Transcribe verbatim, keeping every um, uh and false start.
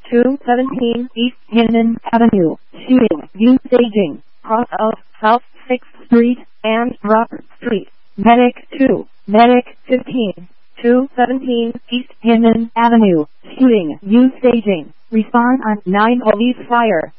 two seventeen East Hinnon Avenue, shooting, view staging, cross of South sixth Street and Robert Street. Medic two, Medic fifteen, two seventeen East Hinnon Avenue, shooting, view staging. Respond on nine police fire.